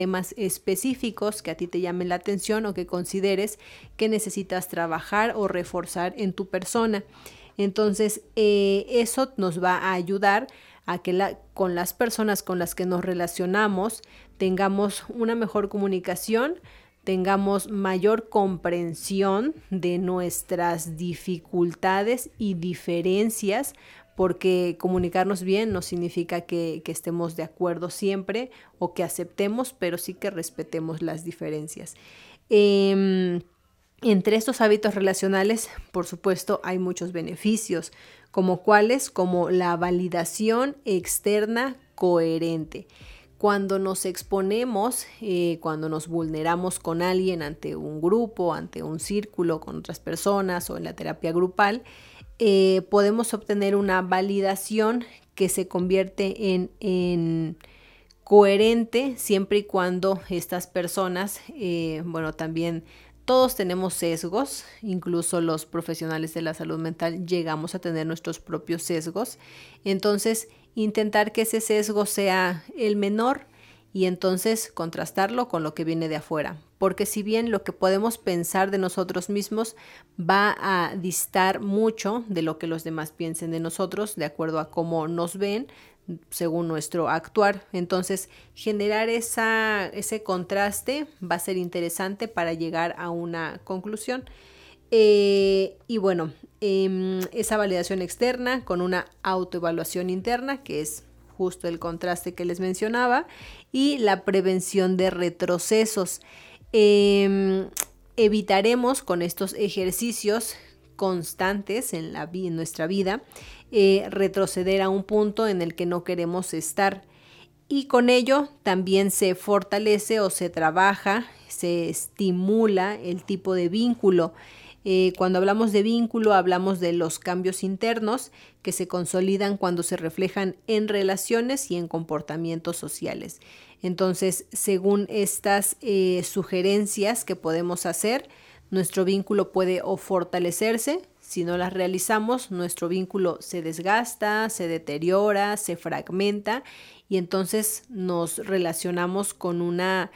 temas específicos que a ti te llamen la atención o que consideres que necesitas trabajar o reforzar en tu persona. Entonces, eso nos va a ayudar a que con las personas con las que nos relacionamos tengamos una mejor comunicación, tengamos mayor comprensión de nuestras dificultades y diferencias, porque comunicarnos bien no significa que estemos de acuerdo siempre o que aceptemos, pero sí que respetemos las diferencias. Entre estos hábitos relacionales, por supuesto, hay muchos beneficios, como cuáles, como la validación externa coherente. Cuando nos exponemos, cuando nos vulneramos con alguien ante un grupo, ante un círculo con otras personas o en la terapia grupal, podemos obtener una validación que se convierte en coherente siempre y cuando estas personas, también todos tenemos sesgos, incluso los profesionales de la salud mental llegamos a tener nuestros propios sesgos. Entonces, intentar que ese sesgo sea el menor y entonces contrastarlo con lo que viene de afuera. Porque si bien lo que podemos pensar de nosotros mismos va a distar mucho de lo que los demás piensen de nosotros, de acuerdo a cómo nos ven, según nuestro actuar. Entonces, generar ese contraste va a ser interesante para llegar a una conclusión. Esa validación externa con una autoevaluación interna, que es justo el contraste que les mencionaba, y la prevención de retrocesos. Evitaremos con estos ejercicios constantes en nuestra vida retroceder a un punto en el que no queremos estar, y con ello también se fortalece o se trabaja, se estimula el tipo de vínculo. Cuando hablamos de vínculo, hablamos de los cambios internos que se consolidan cuando se reflejan en relaciones y en comportamientos sociales. Entonces, según estas sugerencias que podemos hacer, nuestro vínculo puede o fortalecerse. Si no las realizamos, nuestro vínculo se desgasta, se deteriora, se fragmenta y entonces nos relacionamos con una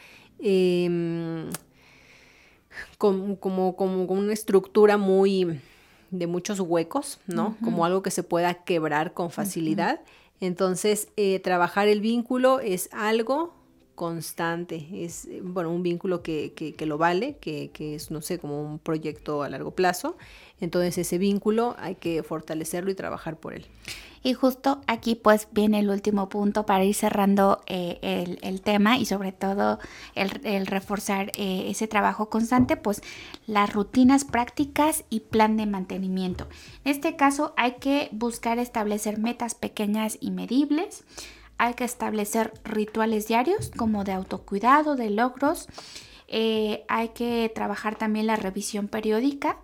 como una estructura de muchos huecos, ¿no? Uh-huh. Como algo que se pueda quebrar con facilidad. Uh-huh. Entonces, trabajar el vínculo es algo constante, es un vínculo que lo vale, que es, no sé, como un proyecto a largo plazo. Entonces ese vínculo hay que fortalecerlo y trabajar por él. Y justo aquí pues viene el último punto para ir cerrando el tema y sobre todo el reforzar ese trabajo constante, pues las rutinas prácticas y plan de mantenimiento. En este caso hay que buscar establecer metas pequeñas y medibles. Hay que establecer rituales diarios como de autocuidado, de logros. Hay que trabajar también la revisión periódica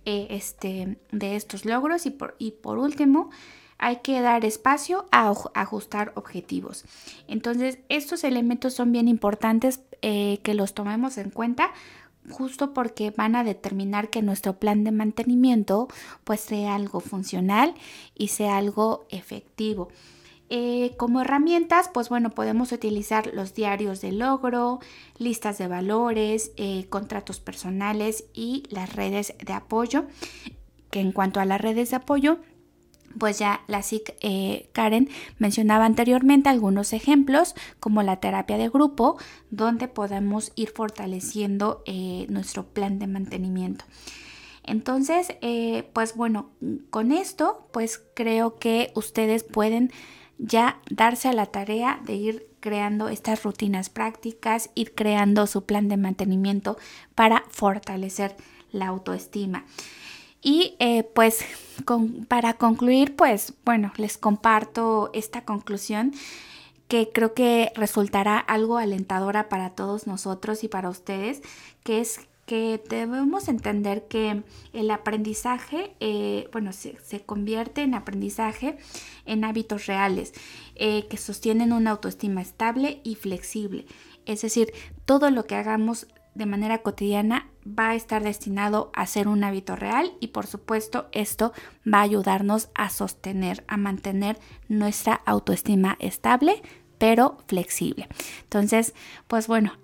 de estos logros y por último hay que dar espacio a ajustar objetivos. Entonces estos elementos son bien importantes que los tomemos en cuenta justo porque van a determinar que nuestro plan de mantenimiento pues sea algo funcional y sea algo efectivo. Como herramientas, pues podemos utilizar los diarios de logro, listas de valores, contratos personales y las redes de apoyo. Que en cuanto a las redes de apoyo, pues ya la SIC Karen mencionaba anteriormente algunos ejemplos como la terapia de grupo, donde podemos ir fortaleciendo nuestro plan de mantenimiento. Entonces, con esto, pues creo que ustedes pueden ya darse a la tarea de ir creando estas rutinas prácticas, ir creando su plan de mantenimiento para fortalecer la autoestima. Y para concluir, les comparto esta conclusión que creo que resultará algo alentadora para todos nosotros y para ustedes, que es que debemos entender que el aprendizaje se convierte en aprendizaje en hábitos reales que sostienen una autoestima estable y flexible. Es decir, todo lo que hagamos de manera cotidiana va a estar destinado a ser un hábito real y por supuesto esto va a ayudarnos a sostener, a mantener nuestra autoestima estable pero flexible. Entonces, pues bueno,